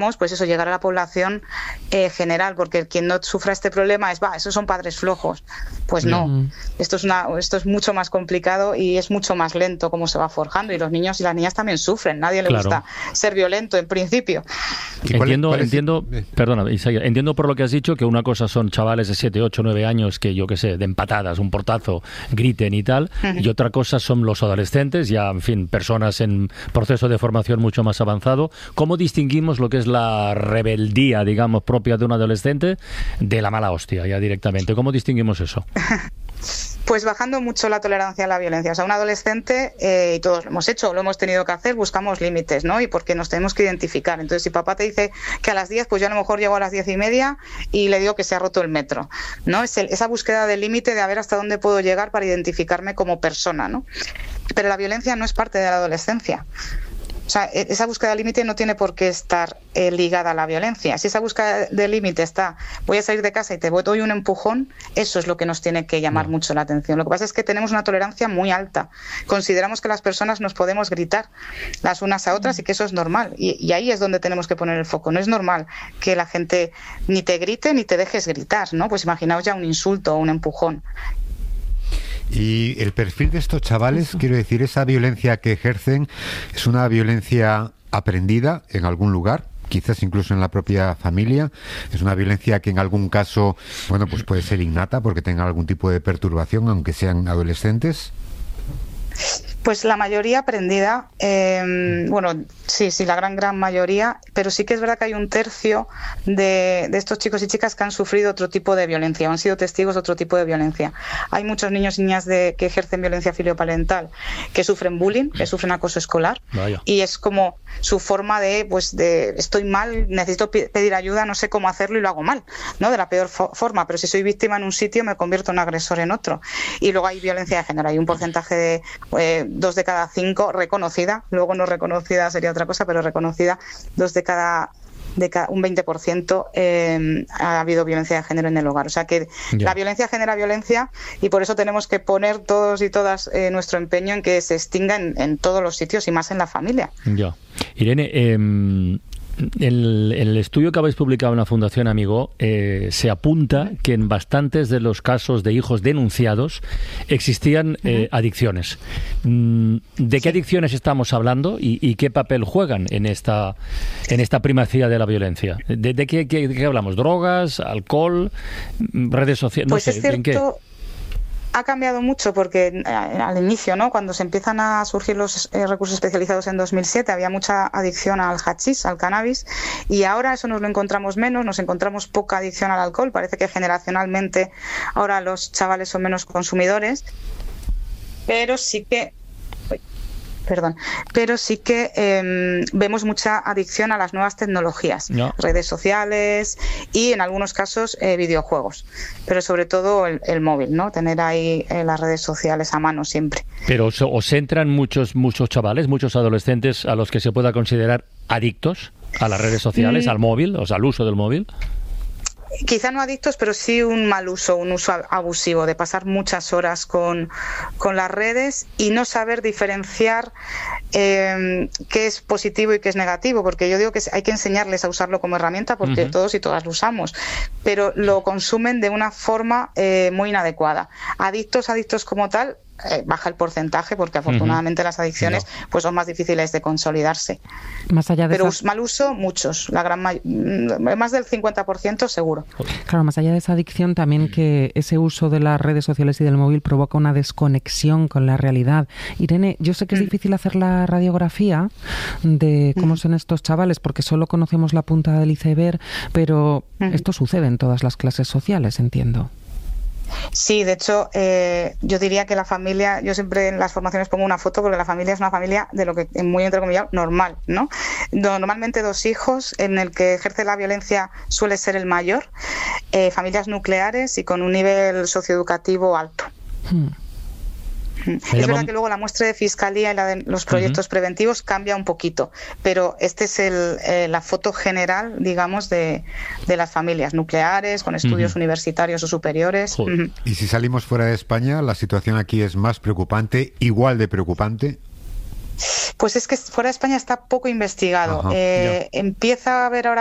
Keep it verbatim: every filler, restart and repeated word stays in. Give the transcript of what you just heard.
pues eso, llegar a la población eh, general, porque quien no sufra este problema es, va, esos son padres flojos. Pues no, mm. esto es una, esto es mucho más complicado y es mucho más lento cómo se va forjando, y los niños y las niñas también sufren, nadie le claro. gusta ser violento en principio. Entiendo, ¿cuál es, entiendo, cuál es? perdona, Isaías, entiendo por lo que has dicho que una cosa son chavales de siete, ocho, nueve años que yo que sé, den patadas, un portazo, griten y tal, uh-huh. y otra cosa son los adolescentes, ya en fin, personas en proceso de formación mucho más avanzado. ¿Cómo distinguimos lo que es la rebeldía, digamos, propia de un adolescente de la mala hostia, ya directamente? ¿Cómo distinguimos eso? Pues bajando mucho la tolerancia a la violencia. O sea, un adolescente, eh, y todos lo hemos hecho, lo hemos tenido que hacer, buscamos límites, ¿no? Y porque nos tenemos que identificar. Entonces, si papá te dice que a las diez, pues yo a lo mejor llego a las diez y media y le digo que se ha roto el metro, ¿no? Es el, esa búsqueda del límite de a ver hasta dónde puedo llegar para identificarme como persona, ¿no? Pero la violencia no es parte de la adolescencia. O sea, esa búsqueda de límite no tiene por qué estar eh, ligada a la violencia. Si esa búsqueda de límite está, voy a salir de casa y te doy un empujón, eso es lo que nos tiene que llamar no. mucho la atención. Lo que pasa es que tenemos una tolerancia muy alta. Consideramos que las personas nos podemos gritar las unas a otras y que eso es normal. Y, y ahí es donde tenemos que poner el foco. No es normal que la gente ni te grite ni te dejes gritar, ¿no? Pues imaginaos ya un insulto o un empujón. Y el perfil de estos chavales, quiero decir, esa violencia que ejercen, ¿es una violencia aprendida en algún lugar? Quizás incluso en la propia familia. Es una violencia que en algún caso, bueno, pues puede ser innata porque tenga algún tipo de perturbación, aunque sean adolescentes. Pues la mayoría aprendida, eh, bueno, sí, sí, la gran, gran mayoría, pero sí que es verdad que hay un tercio de, de estos chicos y chicas que han sufrido otro tipo de violencia, o han sido testigos de otro tipo de violencia. Hay muchos niños y niñas de, que ejercen violencia filioparental, que sufren bullying, que sufren acoso escolar, Vaya. y es como su forma de, pues, de estoy mal, necesito pedir ayuda, no sé cómo hacerlo y lo hago mal, ¿no? De la peor fo- forma, pero si soy víctima en un sitio me convierto en agresor en otro. Y luego hay violencia de género, hay un porcentaje de eh, dos de cada cinco reconocida, luego no reconocida sería otra cosa, pero reconocida, dos de cada, de cada un veinte por ciento eh, ha habido violencia de género en el hogar. O sea que yeah. la violencia genera violencia y por eso tenemos que poner todos y todas eh, nuestro empeño en que se extinga en, en todos los sitios y más en la familia. Ya. Yeah. Irene, eh... El, el estudio que habéis publicado en la Fundación Amigó eh, se apunta que en bastantes de los casos de hijos denunciados existían eh, adicciones. ¿De qué adicciones estamos hablando y, y qué papel juegan en esta en esta primacía de la violencia? ¿De, de, qué, qué, de qué hablamos? ¿Drogas, alcohol, redes sociales? No pues sé, es cierto... ¿en qué? Ha cambiado mucho porque al inicio, ¿no? Cuando se empiezan a surgir los eh, recursos especializados en dos mil siete, había mucha adicción al hachís, al cannabis, y ahora eso nos lo encontramos menos, nos encontramos poca adicción al alcohol. Parece que generacionalmente ahora los chavales son menos consumidores, pero sí que Perdón, pero sí que eh, vemos mucha adicción a las nuevas tecnologías, no. redes sociales y en algunos casos eh, videojuegos, pero sobre todo el, el móvil, ¿no? Tener ahí eh, las redes sociales a mano siempre. Pero os, os entran muchos muchos chavales, muchos adolescentes a los que se pueda considerar adictos a las redes sociales, mm. al móvil, o sea, al uso del móvil. Quizá no adictos, pero sí un mal uso, un uso abusivo, de pasar muchas horas con, con las redes y no saber diferenciar eh, qué es positivo y qué es negativo, porque yo digo que hay que enseñarles a usarlo como herramienta porque uh-huh. todos y todas lo usamos, pero lo consumen de una forma eh, muy inadecuada. Adictos, adictos como tal, Eh, baja el porcentaje porque afortunadamente uh-huh. las adicciones no. pues son más difíciles de consolidarse. Más allá de Pero esa... mal uso, muchos, la gran may... más del cincuenta por ciento seguro. Claro, más allá de esa adicción, también que ese uso de las redes sociales y del móvil provoca una desconexión con la realidad. Irene, yo sé que es mm. difícil hacer la radiografía de cómo mm. son estos chavales porque solo conocemos la punta del iceberg, pero mm. esto sucede en todas las clases sociales, entiendo. Sí, de hecho, eh, yo diría que la familia, yo siempre en las formaciones pongo una foto porque la familia es una familia de lo que, muy entrecomillado, normal, ¿no? Normalmente dos hijos, en el que ejerce la violencia suele ser el mayor, eh, familias nucleares y con un nivel socioeducativo alto. Hmm. Es verdad que luego la muestra de fiscalía y la de los proyectos uh-huh. preventivos cambia un poquito, pero este es el, eh, la foto general, digamos, de, de las familias nucleares, con estudios uh-huh. universitarios o superiores. Uh-huh. Y si salimos fuera de España, ¿la situación aquí es más preocupante, igual de preocupante? Pues es que fuera de España está poco investigado. Eh, empieza a haber ahora